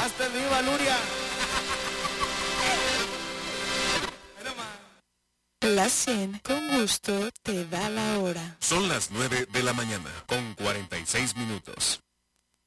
Hazte viva, Luria. La 100 con gusto te da la hora. Son las 9 de la mañana con 46 minutos.